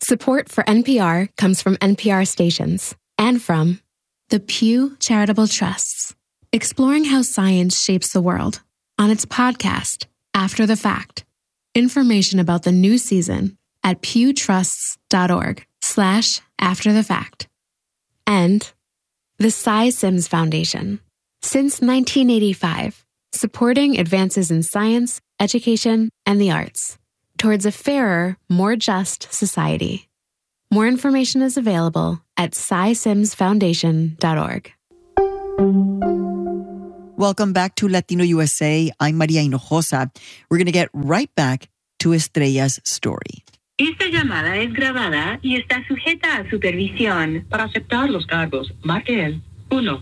Support for NPR comes from NPR stations and from the Pew Charitable Trusts, exploring how science shapes the world on its podcast, After the Fact. Information about the new season at pewtrusts.org/afterthefact. And the Cy Sims Foundation, since 1985, supporting advances in science, education, and the arts towards a fairer, more just society. More information is available at cysimsfoundation.org. Welcome back to Latino USA. I'm Maria Hinojosa. We're going to get right back to Estrella's story. Esta llamada es grabada y está sujeta a supervisión. Para aceptar los cargos, marque el 1.